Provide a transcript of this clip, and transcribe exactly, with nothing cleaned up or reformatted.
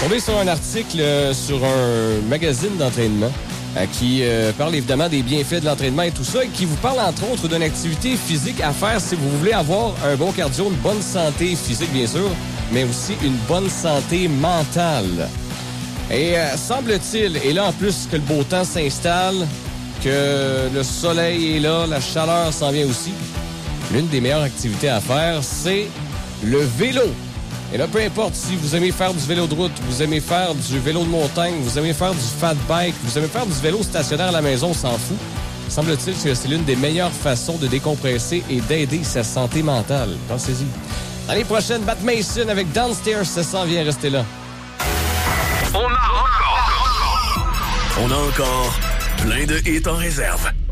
Tombé sur un article euh, sur un magazine d'entraînement euh, qui euh, parle évidemment des bienfaits de l'entraînement et tout ça, et qui vous parle entre autres d'une activité physique à faire si vous voulez avoir un bon cardio, une bonne santé physique bien sûr, mais aussi une bonne santé mentale. Et euh, semble-t-il, et là en plus que le beau temps s'installe, que le soleil est là, la chaleur s'en vient aussi, l'une des meilleures activités à faire, c'est le vélo. Et là, peu importe si vous aimez faire du vélo de route, vous aimez faire du vélo de montagne, vous aimez faire du fat bike, vous aimez faire du vélo stationnaire à la maison, on s'en fout. Semble-t-il que c'est l'une des meilleures façons de décompresser et d'aider sa santé mentale. Pensez-y. L'année prochaine, Bat Mason avec Downstairs, ça s'en vient, restez là. On a encore, on a encore plein de hits en réserve.